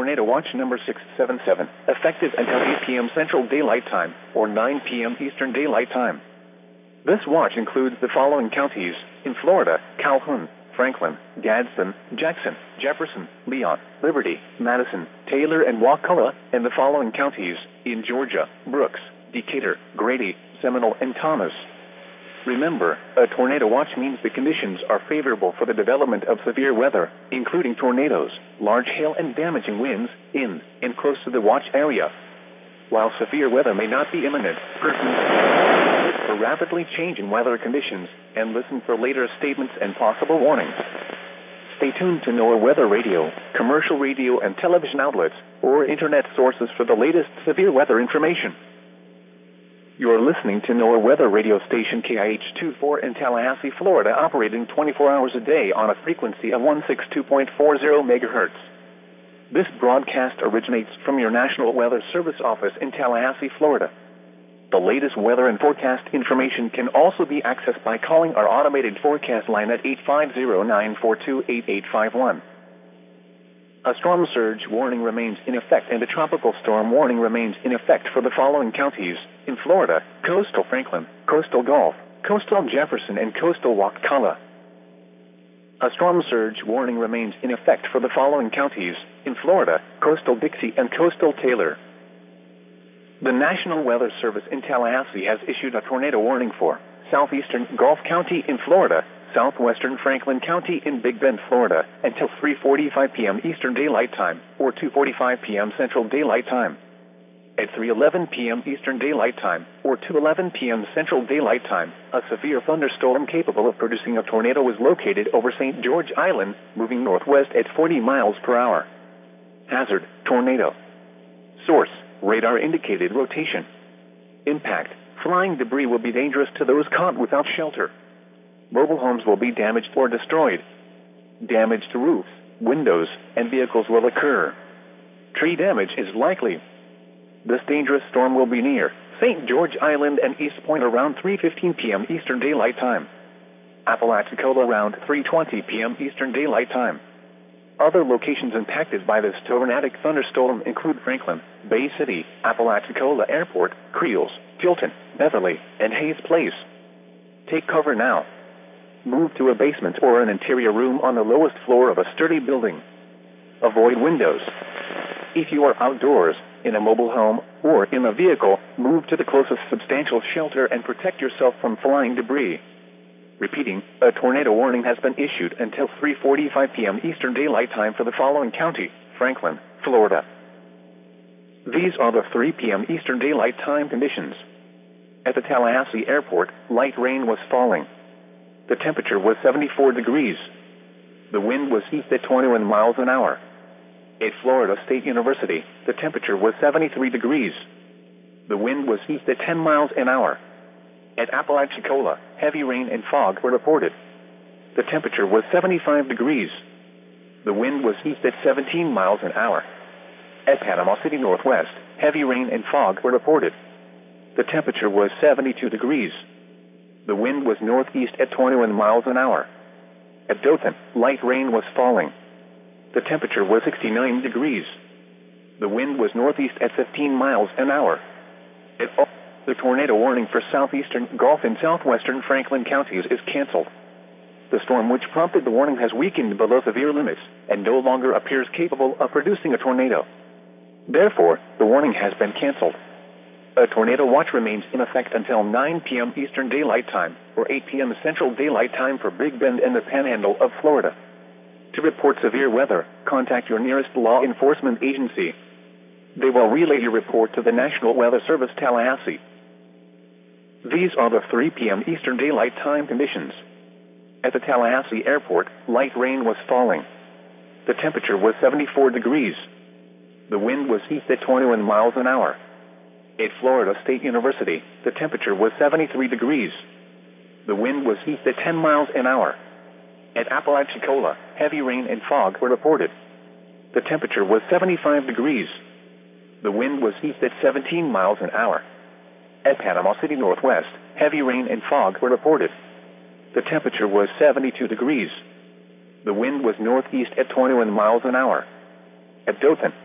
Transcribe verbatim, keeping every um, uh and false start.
Tornado Watch number six seven seven, effective until eight p.m. Central Daylight Time or nine p.m. Eastern Daylight Time. This watch includes the following counties in Florida: Calhoun, Franklin, Gadsden, Jackson, Jefferson, Leon, Liberty, Madison, Taylor, and Wakulla, and the following counties in Georgia: Brooks, Decatur, Grady, Seminole, and Thomas. Remember, a tornado watch means the conditions are favorable for the development of severe weather, including tornadoes, large hail, and damaging winds in and close to the watch area. While severe weather may not be imminent, persons look for rapidly changing weather conditions and listen for later statements and possible warnings. Stay tuned to NOAA Weather Radio, commercial radio and television outlets, or internet sources for the latest severe weather information. You are listening to NOAA Weather Radio Station K I H twenty-four in Tallahassee, Florida, operating twenty-four hours a day on a frequency of one sixty-two point four zero megahertz. This broadcast originates from your National Weather Service office in Tallahassee, Florida. The latest weather and forecast information can also be accessed by calling our automated forecast line at eight five zero, nine four two, eight eight five one. A storm surge warning remains in effect, and a tropical storm warning remains in effect for the following counties in Florida: coastal Franklin, coastal Gulf, coastal Jefferson, and coastal Wakulla. A storm surge warning remains in effect for the following counties in Florida: coastal Dixie and coastal Taylor. The National Weather Service in Tallahassee has issued a tornado warning for southeastern Gulf County in Florida, southwestern Franklin County in Big Bend, Florida, until three forty-five p.m. Eastern Daylight Time or two forty-five p.m. Central Daylight Time. At three eleven p.m. Eastern Daylight Time or two eleven p.m. Central Daylight Time, a severe thunderstorm capable of producing a tornado was located over Saint George Island, moving northwest at forty miles per hour. Hazard: tornado. Source: radar indicated rotation. Impact: flying debris will be dangerous to those caught without shelter. Mobile homes will be damaged or destroyed. Damage to roofs, windows, and vehicles will occur. Tree damage is likely. This dangerous storm will be near Saint George Island and East Point around three fifteen p.m. Eastern Daylight Time. Apalachicola around three twenty p.m. Eastern Daylight Time. Other locations impacted by this tornadic thunderstorm include Franklin, Bay City, Apalachicola Airport, Creels, Tilton, Beverly, and Hayes Place. Take cover now. Move to a basement or an interior room on the lowest floor of a sturdy building. Avoid windows. If you are outdoors, in a mobile home, or in a vehicle, move to the closest substantial shelter and protect yourself from flying debris. Repeating, a tornado warning has been issued until three forty-five p.m. Eastern Daylight Time for the following county: Franklin, Florida. These are the three p.m. Eastern Daylight Time conditions. At the Tallahassee Airport, light rain was falling. The temperature was seventy-four degrees. The wind was east at twenty-one miles an hour. At Florida State University, the temperature was seventy-three degrees. The wind was east at ten miles an hour. At Apalachicola, heavy rain and fog were reported. The temperature was seventy-five degrees. The wind was east at seventeen miles an hour. At Panama City Northwest, heavy rain and fog were reported. The temperature was seventy-two degrees. The wind was northeast at twenty-one miles an hour. At Dothan, light rain was falling. The temperature was sixty-nine degrees. The wind was northeast at fifteen miles an hour. At all, the tornado warning for southeastern Gulf and southwestern Franklin counties is canceled. The storm which prompted the warning has weakened below severe limits and no longer appears capable of producing a tornado. Therefore, the warning has been canceled. A tornado watch remains in effect until nine p.m. Eastern Daylight Time or eight p.m. Central Daylight Time for Big Bend and the Panhandle of Florida. To report severe weather, contact your nearest law enforcement agency. They will relay your report to the National Weather Service, Tallahassee. These are the three p.m. Eastern Daylight Time conditions. At the Tallahassee Airport, light rain was falling. The temperature was seventy-four degrees. The wind was east at twenty-one miles an hour. At Florida State University, the temperature was seventy-three degrees. The wind was east at ten miles an hour. At Apalachicola, heavy rain and fog were reported. The temperature was seventy-five degrees. The wind was east at seventeen miles an hour. At Panama City Northwest, heavy rain and fog were reported. The temperature was seventy-two degrees. The wind was northeast at twenty-one miles an hour. At Dothan,